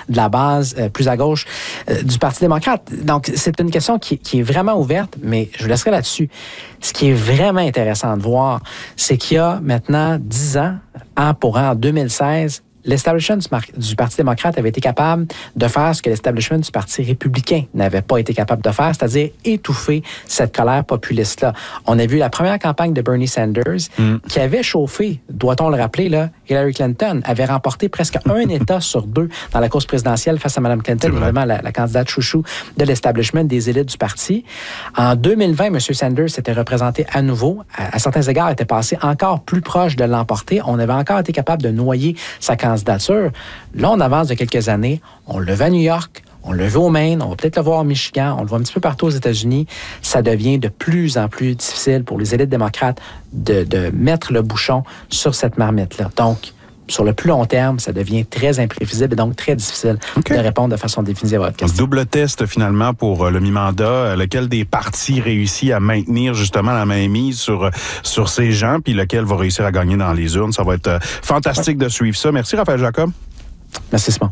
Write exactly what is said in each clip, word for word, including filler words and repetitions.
de la base euh, plus à gauche euh, du Parti démocrate. Donc, c'est une question qui, qui est vraiment ouverte, mais je vous laisserai là-dessus. Ce qui est vraiment intéressant de voir, c'est qu'il y a maintenant dix ans, an pour an, en deux mille seize, l'establishment du, mar- du Parti démocrate avait été capable de faire ce que l'establishment du Parti républicain n'avait pas été capable de faire, c'est-à-dire étouffer cette colère populiste-là. On a vu la première campagne de Bernie Sanders mm. qui avait chauffé, doit-on le rappeler, là, Hillary Clinton avait remporté presque un État sur deux dans la course présidentielle face à Mme Clinton, évidemment la, la candidate chouchou de l'establishment des élites du parti. En deux mille vingt, M. Sanders s'était représenté à nouveau. À, à certains égards, était passé encore plus proche de l'emporter. On avait encore été capable de noyer sa candidature. Là, on avance de quelques années. On le veut à New York, on le veut au Maine, on va peut-être le voir au Michigan, on le voit un petit peu partout aux États-Unis. Ça devient de plus en plus difficile pour les élites démocrates de, de mettre le bouchon sur cette marmite-là. Donc, sur le plus long terme, ça devient très imprévisible et donc très difficile okay. de répondre de façon définitive à votre question. Double test, finalement, pour le mi-mandat, lequel des partis réussit à maintenir justement la mainmise sur, sur ces gens, puis lequel va réussir à gagner dans les urnes. Ça va être fantastique ouais. de suivre ça. Merci, Raphaël Jacob. Merci, Simon.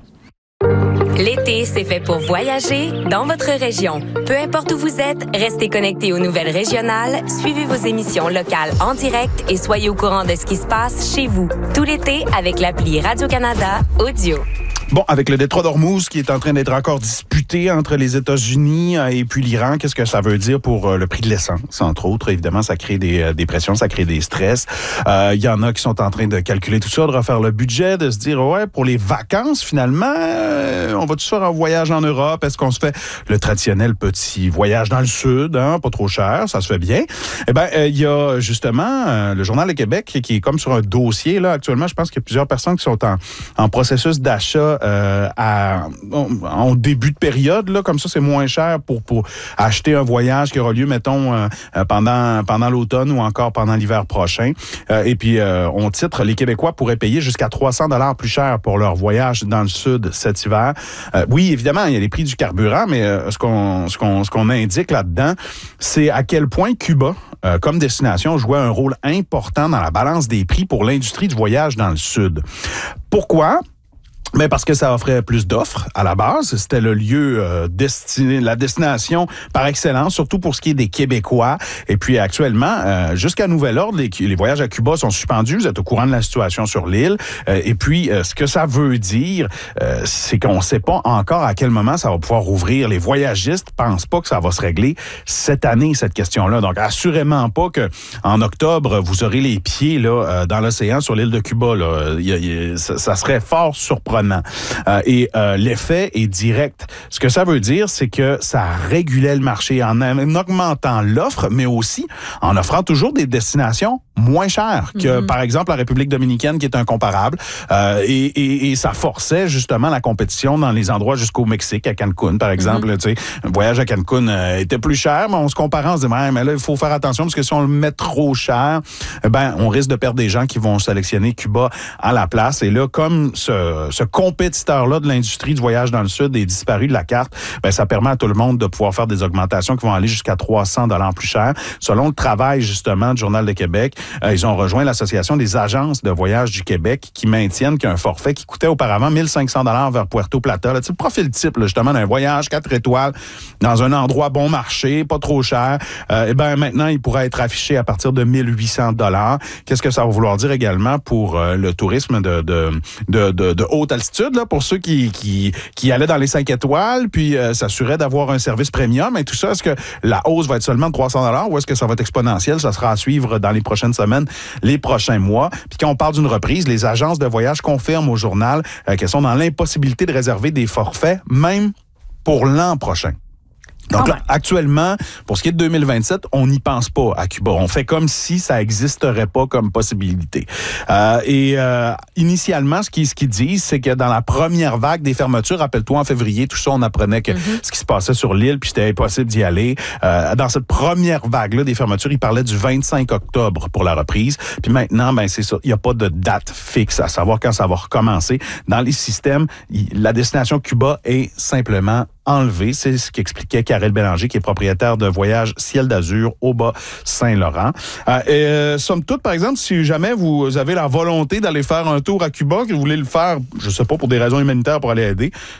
L'été, c'est fait pour voyager dans votre région. Peu importe où vous êtes, restez connectés aux nouvelles régionales, suivez vos émissions locales en direct et soyez au courant de ce qui se passe chez vous. Tout l'été avec l'appli Radio-Canada Audio. Bon, avec le détroit d'Ormuz qui est en train d'être encore disputé entre les États-Unis et puis l'Iran, qu'est-ce que ça veut dire pour le prix de l'essence, entre autres? Évidemment, ça crée des, des pressions, ça crée des stress. Il euh, y en a qui sont en train de calculer tout ça, de refaire le budget, de se dire, ouais, pour les vacances, finalement, euh, on va-tu faire un voyage en Europe? Est-ce qu'on se fait le traditionnel petit voyage dans le sud, hein, pas trop cher, ça se fait bien? Eh bien, il euh, y a justement euh, le Journal de Québec qui est comme sur un dossier, là, actuellement. Je pense qu'il y a plusieurs personnes qui sont en, en processus d'achat Euh, à, en début de période, là, comme ça, c'est moins cher pour, pour acheter un voyage qui aura lieu, mettons, euh, pendant, pendant l'automne ou encore pendant l'hiver prochain. Euh, et puis, euh, on titre, les Québécois pourraient payer jusqu'à trois cents dollars plus cher pour leur voyage dans le sud cet hiver. Euh, oui, évidemment, il y a les prix du carburant, mais euh, ce qu'on, ce qu'on, ce qu'on indique là-dedans, c'est à quel point Cuba, euh, comme destination, jouait un rôle important dans la balance des prix pour l'industrie du voyage dans le sud. Pourquoi? Mais parce que ça offrait plus d'offres à la base. C'était le lieu euh, destiné, la destination par excellence, surtout pour ce qui est des Québécois. Et puis actuellement, euh, jusqu'à nouvel ordre, les, les voyages à Cuba sont suspendus. Vous êtes au courant de la situation sur l'île. Euh, et puis, euh, ce que ça veut dire, euh, c'est qu'on ne sait pas encore à quel moment ça va pouvoir rouvrir. Les voyagistes pensent pas que ça va se régler cette année, cette question-là. Donc, assurément pas que en octobre, vous aurez les pieds là euh, dans l'océan sur l'île de Cuba. Là. Il y a, il y a, ça, ça serait fort surprenant. Euh, et euh, l'effet est direct. Ce que ça veut dire, c'est que ça régulait le marché en, en augmentant l'offre, mais aussi en offrant toujours des destinations moins chères que, mm-hmm. par exemple, la République dominicaine, qui est incomparable. Euh, et, et, et ça forçait justement la compétition dans les endroits jusqu'au Mexique, à Cancun, par exemple. Mm-hmm. Tu sais, un voyage à Cancun euh, était plus cher, mais on se comparait, on se disait, mais là, il faut faire attention, parce que si on le met trop cher, ben, on risque de perdre des gens qui vont sélectionner Cuba à la place. Et là, comme ce, ce compétiteur-là de l'industrie du voyage dans le sud est disparu de la carte, ben, ça permet à tout le monde de pouvoir faire des augmentations qui vont aller jusqu'à trois cents dollars plus cher. Selon le travail, justement, du Journal de Québec, euh, ils ont rejoint l'Association des agences de voyage du Québec qui maintiennent qu'un forfait qui coûtait auparavant mille cinq cents dollars vers Puerto Plata, là, tu sais, le profil type, là, justement, d'un voyage quatre étoiles dans un endroit bon marché, pas trop cher, euh, et ben maintenant, il pourrait être affiché à partir de mille huit cents dollars. Qu'est-ce que ça va vouloir dire également pour euh, le tourisme de, de, de, de, de haute altitude, là, pour ceux qui, qui, qui allaient dans les cinq étoiles, puis euh, s'assuraient d'avoir un service premium et tout ça? Est-ce que la hausse va être seulement de trois cents dollars ou est-ce que ça va être exponentiel? Ça sera à suivre dans les prochaines semaines, les prochains mois. Puis quand on parle d'une reprise, les agences de voyage confirment au journal euh, qu'elles sont dans l'impossibilité de réserver des forfaits, même pour l'an prochain. Donc là, actuellement, pour ce qui est de deux mille vingt-sept, on n'y pense pas à Cuba. On fait comme si ça n'existerait pas comme possibilité. Euh, et euh, initialement, ce qu'ils ce qu'ils disent, c'est que dans la première vague des fermetures, rappelle-toi, en février, tout ça, on apprenait que mm-hmm. ce qui se passait sur l'île, puis c'était impossible d'y aller. Euh, dans cette première vague-là des fermetures, ils parlaient du vingt-cinq octobre pour la reprise. Puis maintenant, ben c'est ça, il n'y a pas de date fixe à savoir quand ça va recommencer. Dans les systèmes, la destination Cuba est simplement enlevé. C'est ce qu'expliquait Karel Bélanger, qui est propriétaire de Voyage Ciel d'Azur au Bas-Saint-Laurent. Euh, et, euh, somme toute, par exemple, si jamais vous avez la volonté d'aller faire un tour à Cuba, que vous voulez le faire, je sais pas, pour des raisons humanitaires pour aller aider,